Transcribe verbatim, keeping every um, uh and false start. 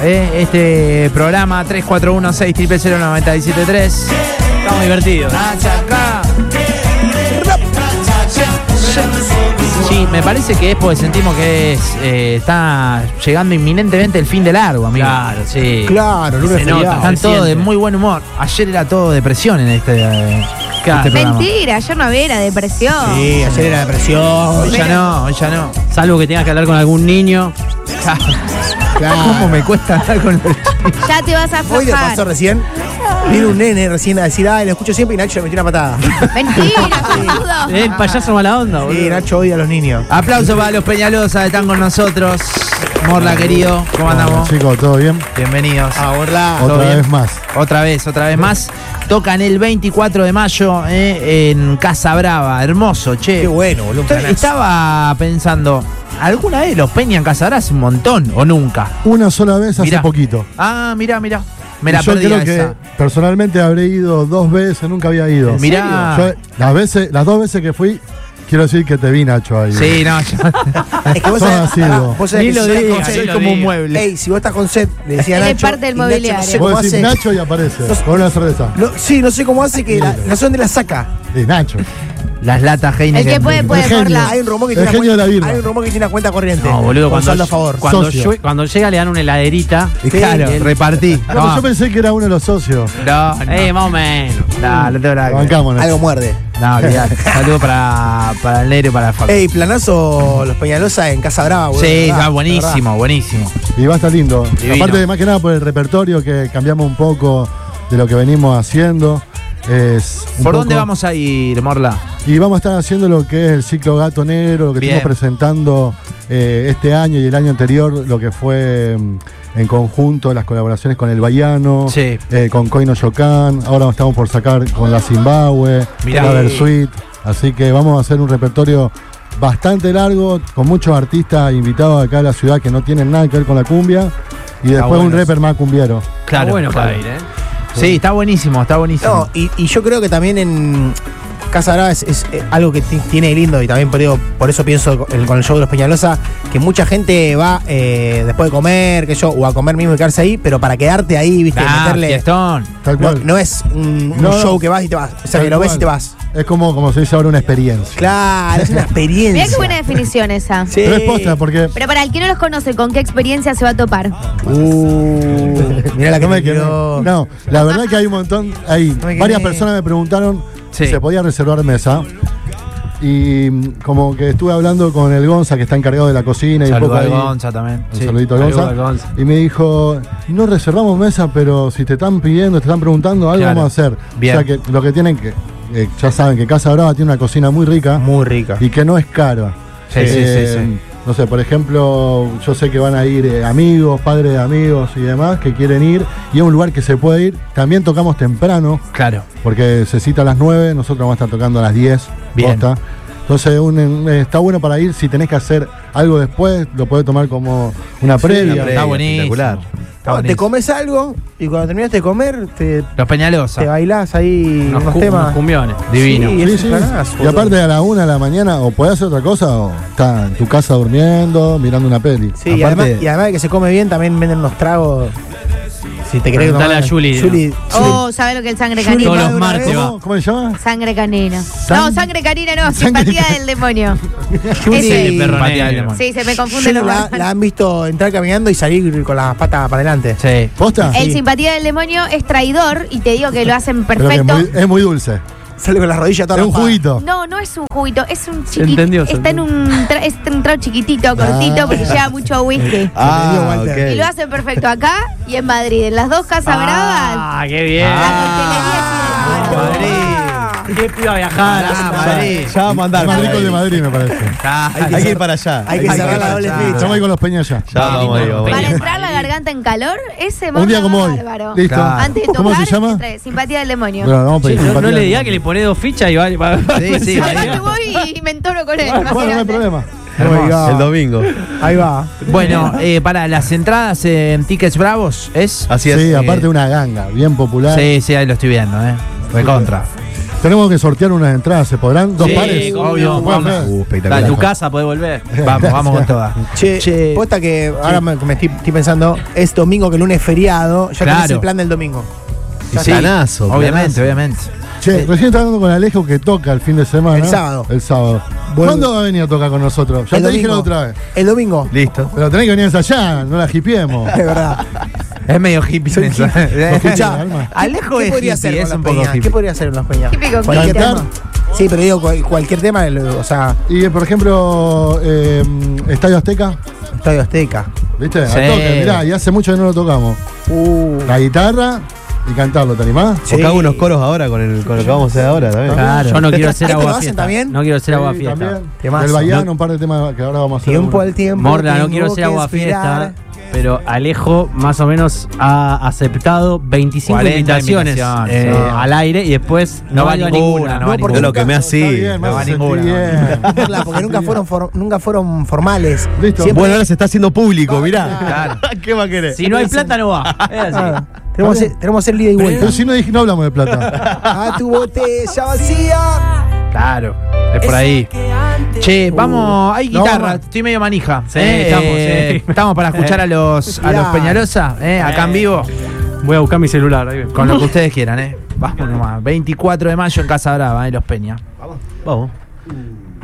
eh, este programa tres cuatro uno seis cero cero cero nueve siete tres. Estamos divertidos. Sí, me parece que es porque sentimos que es, eh, está llegando inminentemente el fin de largo, amigo. Claro, sí. Claro, lunes Se nota. feriado. Están todos de muy buen humor. Ayer era todo depresión en este, eh, Claro. este programa. Mentira, ayer no había depresión. Sí, ayer era depresión. Hoy ya no, hoy ya no. Salvo que tengas que hablar con algún niño. Claro. ¿Cómo me cuesta hablar con los chicos? Ya te vas a Hoy te pasó aflojar. recién. Vino un nene recién a decir, ay, lo escucho siempre y Nacho le metió una patada. Mentira, boludo. El payaso mala onda, boludo. Sí, Nacho odia a los niños. Aplausos para los Peñalosa que están con nosotros. Morla, querido, ¿cómo andamos? Chicos, ¿todo bien? Bienvenidos. A Borla. ¿todo Otra bien? vez más. Otra vez, otra vez más. Tocan el veinticuatro de mayo eh, en Casa Brava. Hermoso, che. Qué bueno, boludo. un Estoy- planazo. Estaba pensando, ¿alguna vez los Peña en Casa Brava hace un montón o nunca? Una sola vez hace Mirá. poquito. Ah, mirá, mirá. Me Y la yo perdí creo a que esa. personalmente habré ido dos veces, nunca había ido. Mirá. Yo, las, veces, las dos veces que fui, quiero decir que te vi, Nacho, ahí. Sí, no, yo- Es que vos Todo sabés, así, pará, vos. vos sabés Ni que lo si estás digas, con ni sed, lo como un digas. mueble. Ey, si vos estás con sed, le decía a Él es Nacho. parte del y Nacho mobiliario. No sé cómo Vos decís hace. Nacho y aparece, Sos- con una cerveza. No, sí, no sé cómo hace que la, no sé dónde la saca. Es Nacho. las latas Heineken. El que puede, puede, El genio. Morla. Hay un rumor que El tiene una genio de la cuenta, birra. hay un rumor que tiene una cuenta corriente. No, boludo, con cuando, saldo a favor. cuando, Socio. llueve- cuando llega le dan una heladerita. Claro, Sí, el- repartí. No, pero yo pensé que era uno de los socios. No, no. Eh, más o menos. No, no tengo nada que ver. Bancamos, Nacho. Algo muerde. No, olvidate. Saludos para, para el negro y para la Facu. Ey, planazo los Peñalosa en Casa Brava, boludo. Sí, de verdad, está de buenísimo, buenísimo. Y va a estar lindo. Divino. Aparte, más que nada por el repertorio que cambiamos un poco de lo que venimos haciendo. Es un ¿Por poco- dónde vamos a ir, Morla? Y vamos a estar haciendo lo que es el ciclo Gato Negro, lo que Bien. estuvimos presentando eh, este año y el año anterior, lo que fue mm, en conjunto las colaboraciones con el Baiano, Sí. eh, con Koino Shokan, ahora estamos por sacar con la Zimbabue, Mirá. la Versuit, así que vamos a hacer un repertorio bastante largo, con muchos artistas invitados acá a la ciudad que no tienen nada que ver con la cumbia, y después bueno un eso. rapper más cumbiero. Claro, Está bueno claro. para ir, ¿eh? Sí, está buenísimo, está buenísimo. No, y, y yo creo que también en Casa Brava es, es, eh, algo que ti- tiene lindo y también por, eso- por eso pienso el- con el show de los Peñalosa que mucha gente va eh, después de comer, que yo, o a comer mismo y quedarse ahí, pero para quedarte ahí, viste, Ah, meterle. fiestón. Tal No, cual. no es un, un No, show no. que vas y te vas. O sea, Tal que lo ves cual. y te vas. Es como, como se dice ahora, una experiencia. Claro, es una experiencia. Mirá qué buena definición esa. Sí. Pero es posta, porque Pero para el que no los conoce, ¿con qué experiencia se va a topar? Uh, mirá la que no, me me quedó. quedó. No, la verdad que hay un montón. Hay No me varias quedé. personas me preguntaron Sí. si se podía reservar mesa. Y mm, como que estuve hablando con el Gonza, que está encargado de la cocina, y un Saludos poco al ahí. Gonza también. Un Sí. saludito al Saludos Gonza. al Gonza. Y me dijo, no reservamos mesa, pero si te están pidiendo, te están preguntando, algo Claro. vamos a hacer. Bien. O sea que lo que tienen que, eh, ya saben que Casa Brava tiene una cocina muy rica Muy rica. y que no es cara. Sí, sí, sí, sí. No sé, por ejemplo, yo sé que van a ir eh, amigos, padres de amigos y demás que quieren ir, y es un lugar que se puede ir. También tocamos temprano, Claro. porque se cita a las nueve, nosotros vamos a estar tocando a las diez. Bien. posta. Entonces un- un- está bueno para ir. Si tenés que hacer algo después, lo podés tomar como una previa. Está buenísimo. espectacular. Está No, te buenísimo. comes algo y cuando terminaste de comer, te, Los Peñalosa. te bailás ahí Unos, unos cu- temas. unos cumbiones. Divino. Sí, Sí, es sí. un planazo, Y boludo. aparte a la una de la mañana o podés hacer otra cosa o estás en tu casa durmiendo, mirando una peli. Sí, y Aparte- además, y además de que se come bien, también venden unos tragos. Si te querés Preguntale tomar- a Juli, Juli, Oh, ¿sabes lo que es sangre Juli, canina? Todos más los de una martes vez- va. ¿Cómo, cómo se llama? Sangre canina. San- No, sangre canina no, Sangre simpatía ca- del demonio. Juli, Ese. perro Simpatía del negro. demonio. Sí, se me confunden Juli los la, barbanos. la han visto entrar caminando y salir con las patas para adelante. Sí. ¿Posta? El simpatía del demonio es traidor y te digo que lo hacen Pero que es perfecto. muy, es muy dulce. Sale con las rodillas todas Es un raspadas. juguito. No, no es un juguito, es un Se chiquito. entendió, se Está en un, tra- es un trago chiquitito, cortito, porque lleva mucho whisky. Ah, Walter. Y lo ok. hacen perfecto acá y en Madrid. En las dos casas bravas, Ah, qué bien. la coctelería es Madrid. Qué piba viajar. Ah, Madrid. Ya vamos a andar. El más por rico ahí. de Madrid, me parece. Ah, Hay que ir para allá. Hay que Hay cerrar que la doble pasar. fecha. Estamos ahí con los peñas ya. Ya vamos ahí, vamos ahí. Para entrar la garganta en calor, ese Un día morra como hoy. bárbaro. Listo. Claro. Antes de tocar, ¿Cómo se llama? entre- simpatía del demonio. Bueno, vamos a pedir No, no simpatía. le diga que le pone dos fichas y va. va- Sí, sí, Capaz María. que voy y me entoro con él. Bueno, no hay imagínate. problema. Hermoso. El domingo. Ahí va. Bueno, eh, para las entradas en Tickets Bravos, ¿es? Así es. Sí, Eh, aparte una ganga, bien popular. Sí, sí, ahí lo estoy viendo, ¿eh? Recontra. Tenemos que sortear unas entradas, ¿se podrán? ¿Dos Sí, pares? obvio, ¿Se puede vamos. hacer? Uh, A espectacular. tu casa podés volver. Vamos, vamos con todas. Che, Che, posta que ahora me, me estoy, estoy pensando, es domingo que el lunes es feriado, ya Claro. tenés el plan del domingo. Y sí, planazo, obviamente, planazo. obviamente. Che, recién estaba hablando con Alejo que toca el fin de semana. El sábado. El sábado. Vuelve. ¿Cuándo va a venir a tocar con nosotros? Ya El te dije la domingo. otra vez. El domingo. Listo. Pero tenés que venir a ensayar, no la hipiemos. Es verdad. Es medio hippie. Soy eso. hippie. Escuchá, Alejo ¿qué es podría hippie, hacer es con un las poco peñas? ¿Qué hippie. podría hacer en las peñas? Típico ¿Cualquier Cantar. tema? Sí, pero digo, cual- cualquier tema, el- o sea, Y por ejemplo, eh, Estadio Azteca, Estadio Azteca. ¿viste? Sí. Al toque, mirá, y hace mucho que no lo tocamos. Uh, La guitarra y cantarlo, ¿te animás? Sí. Porque hago unos coros ahora con, el, con lo que vamos a hacer ahora también. Claro. Yo no quiero hacer ¿Esto lo agua hacen fiesta. también? No quiero hacer agua Sí, fiesta. también. Temazo. Del Bahiano, un par de temas que ahora vamos a hacer. tiempo algunos. al tiempo. Morla, no tengo quiero hacer que agua esperar. fiesta. Pero Alejo más o menos ha aceptado veinticinco cuarenta invitaciones, invitaciones, eh, no. al aire y después no, No va va a ninguna, ninguna. no va porque Es lo que me hace. Está bien, me no va hace ninguna, sentir no. bien. Morla, porque nunca fueron, for- nunca fueron formales. Listo. Siempre- Bueno, ahora se está haciendo público, mirá. Claro. ¿Qué va a querer? Si no hay plata no va. Es así. Ah, tenemos, que- tenemos que ser ida y vuelta. Pero si no, dije- no hablamos de plata. A tu botella vacía. Claro, es por ahí. Che, vamos, hay No, guitarra, vamos. estoy medio manija. Sí, ¿eh? estamos, Eh, sí. Estamos para escuchar a los, a los Mirá. Peñalosa, ¿eh? Acá en vivo, Voy a buscar mi celular. Ahí ven. con lo que ustedes quieran, ¿eh? Vamos nomás, veinticuatro de mayo en Casa Brava, ¿eh? Los Peña. Vamos.